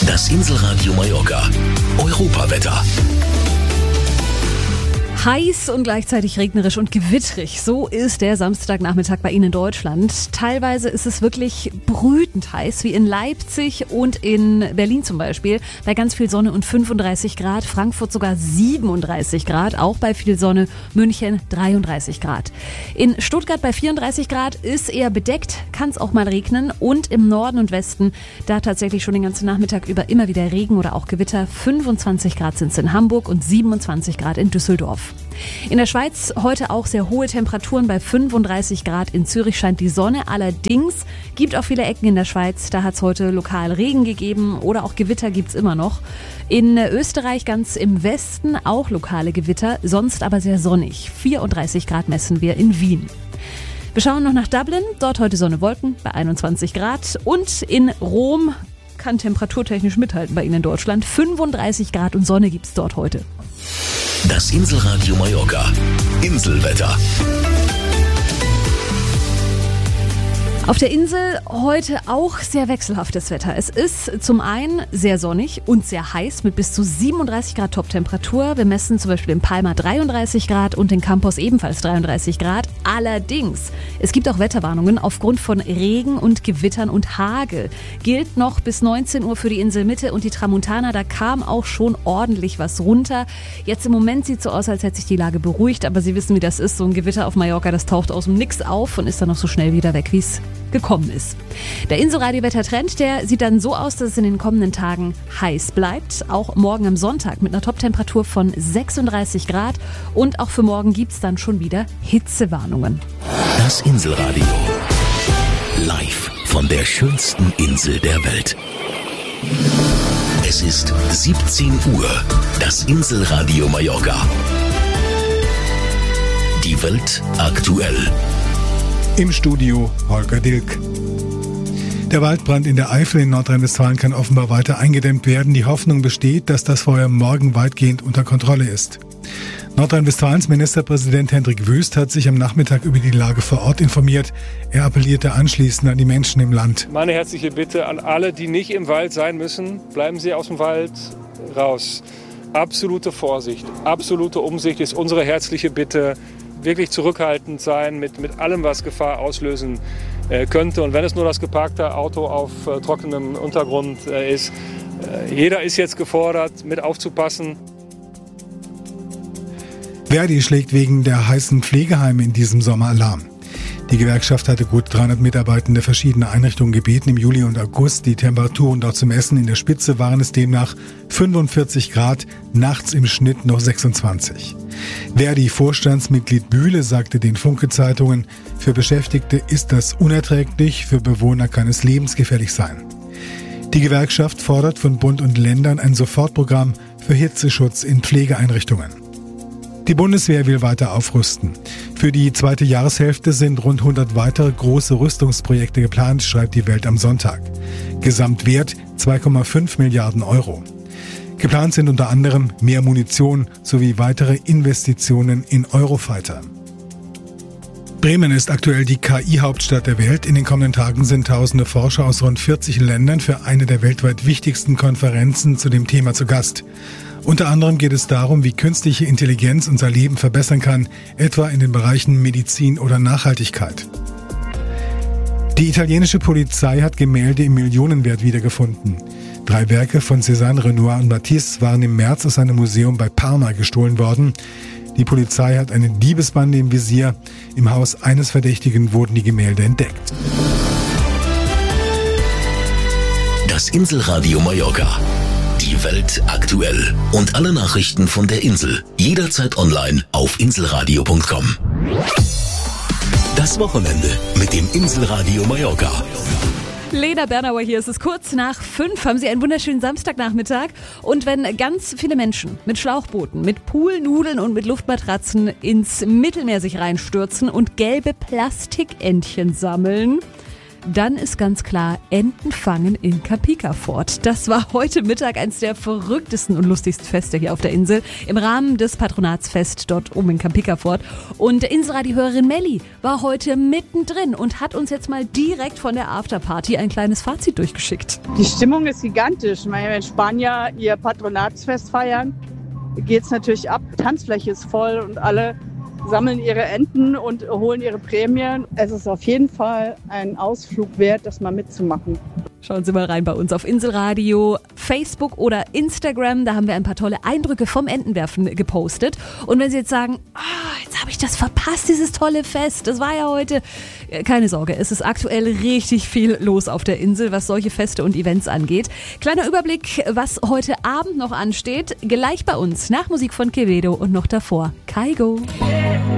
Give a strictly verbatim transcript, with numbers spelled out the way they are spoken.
Das Inselradio Mallorca. Europawetter. Heiß und gleichzeitig regnerisch und gewittrig. So ist der Samstagnachmittag bei Ihnen in Deutschland. Teilweise ist es wirklich brütend heiß, wie in Leipzig und in Berlin zum Beispiel. Bei ganz viel Sonne und fünfunddreißig Grad. Frankfurt sogar siebenunddreißig Grad. Auch bei viel Sonne. München dreiunddreißig Grad. In Stuttgart bei vierunddreißig Grad ist eher bedeckt. Kann es auch mal regnen. Und im Norden und Westen da tatsächlich schon den ganzen Nachmittag über immer wieder Regen oder auch Gewitter. fünfundzwanzig Grad sind es in Hamburg und siebenundzwanzig Grad in Düsseldorf. In der Schweiz heute auch sehr hohe Temperaturen bei fünfunddreißig Grad. In Zürich scheint die Sonne. Allerdings gibt auch viele Ecken in der Schweiz. Da hat es heute lokal Regen gegeben oder auch Gewitter gibt es immer noch. In Österreich ganz im Westen auch lokale Gewitter, sonst aber sehr sonnig. vierunddreißig Grad messen wir in Wien. Wir schauen noch nach Dublin. Dort heute Sonne, Wolken bei einundzwanzig Grad. Und in Rom kann temperaturtechnisch mithalten bei Ihnen in Deutschland. fünfunddreißig Grad und Sonne gibt es dort heute. Das Inselradio Mallorca. Inselwetter. Auf der Insel heute auch sehr wechselhaftes Wetter. Es ist zum einen sehr sonnig und sehr heiß mit bis zu siebenunddreißig Grad Toptemperatur. Wir messen zum Beispiel in Palma dreiunddreißig Grad und in Campos ebenfalls dreiunddreißig Grad. Allerdings, es gibt auch Wetterwarnungen aufgrund von Regen und Gewittern und Hagel. Gilt noch bis neunzehn Uhr für die Inselmitte und die Tramontana. Da kam auch schon ordentlich was runter. Jetzt im Moment sieht es so aus, als hätte sich die Lage beruhigt. Aber Sie wissen, wie das ist. So ein Gewitter auf Mallorca, das taucht aus dem Nix auf und ist dann noch so schnell wieder weg, wie es gekommen ist. Der Inselradio-Wettertrend, der sieht dann so aus, dass es in den kommenden Tagen heiß bleibt. Auch morgen am Sonntag mit einer Toptemperatur von sechsunddreißig Grad. Und auch für morgen gibt es dann schon wieder Hitzewarnungen. Das Inselradio. Live von der schönsten Insel der Welt. Es ist siebzehn Uhr. Das Inselradio Mallorca. Die Welt aktuell. Im Studio Holger Dilk. Der Waldbrand in der Eifel in Nordrhein-Westfalen kann offenbar weiter eingedämmt werden. Die Hoffnung besteht, dass das Feuer morgen weitgehend unter Kontrolle ist. Nordrhein-Westfalens Ministerpräsident Hendrik Wüst hat sich am Nachmittag über die Lage vor Ort informiert. Er appellierte anschließend an die Menschen im Land. Meine herzliche Bitte an alle, die nicht im Wald sein müssen, bleiben Sie aus dem Wald raus. Absolute Vorsicht, absolute Umsicht ist unsere herzliche Bitte. Wirklich zurückhaltend sein mit, mit allem, was Gefahr auslösen äh, könnte. Und wenn es nur das geparkte Auto auf äh, trockenem Untergrund äh, ist, äh, jeder ist jetzt gefordert, mit aufzupassen. Verdi schlägt wegen der heißen Pflegeheime in diesem Sommer Alarm. Die Gewerkschaft hatte gut dreihundert Mitarbeitende verschiedener Einrichtungen gebeten, im Juli und August die Temperaturen dort zu messen. In der Spitze waren es demnach fünfundvierzig Grad, nachts im Schnitt noch sechsundzwanzig. Verdi-Vorstandsmitglied Bühle sagte den Funke-Zeitungen, für Beschäftigte ist das unerträglich, für Bewohner kann es lebensgefährlich sein. Die Gewerkschaft fordert von Bund und Ländern ein Sofortprogramm für Hitzeschutz in Pflegeeinrichtungen. Die Bundeswehr will weiter aufrüsten. Für die zweite Jahreshälfte sind rund hundert weitere große Rüstungsprojekte geplant, schreibt die Welt am Sonntag. Gesamtwert zwei Komma fünf Milliarden Euro. Geplant sind unter anderem mehr Munition sowie weitere Investitionen in Eurofighter. Bremen ist aktuell die K I-Hauptstadt der Welt. In den kommenden Tagen sind tausende Forscher aus rund vierzig Ländern für eine der weltweit wichtigsten Konferenzen zu dem Thema zu Gast. Unter anderem geht es darum, wie künstliche Intelligenz unser Leben verbessern kann, etwa in den Bereichen Medizin oder Nachhaltigkeit. Die italienische Polizei hat Gemälde im Millionenwert wiedergefunden. Drei Werke von Cézanne, Renoir und Matisse waren im März aus einem Museum bei Parma gestohlen worden. Die Polizei hat eine Diebesbande im Visier. Im Haus eines Verdächtigen wurden die Gemälde entdeckt. Das Inselradio Mallorca. Die Welt aktuell. Und alle Nachrichten von der Insel. Jederzeit online auf inselradio punkt com. Das Wochenende mit dem Inselradio Mallorca. Lena Bernauer hier, es ist kurz nach fünf, haben Sie einen wunderschönen Samstagnachmittag. Und wenn ganz viele Menschen mit Schlauchbooten, mit Poolnudeln und mit Luftmatratzen ins Mittelmeer sich reinstürzen und gelbe Plastikentchen sammeln, dann ist ganz klar Entenfangen in Kapikafort. Das war heute Mittag eines der verrücktesten und lustigsten Feste hier auf der Insel im Rahmen des Patronatsfest dort oben in Kapikafort. Und Inselradio-Hörerin Melli war heute mittendrin und hat uns jetzt mal direkt von der Afterparty ein kleines Fazit durchgeschickt. Die Stimmung ist gigantisch. Ich meine, wenn Spanier ihr Patronatsfest feiern, geht es natürlich ab. Die Tanzfläche ist voll und alle sammeln ihre Enten und holen ihre Prämien. Es ist auf jeden Fall ein Ausflug wert, das mal mitzumachen. Schauen Sie mal rein bei uns auf Inselradio, Facebook oder Instagram. Da haben wir ein paar tolle Eindrücke vom Entenwerfen gepostet. Und wenn Sie jetzt sagen, oh, jetzt habe ich das verpasst, dieses tolle Fest, das war ja heute. Keine Sorge, es ist aktuell richtig viel los auf der Insel, was solche Feste und Events angeht. Kleiner Überblick, was heute Abend noch ansteht. Gleich bei uns, nach Musik von Quevedo und noch davor Kygo.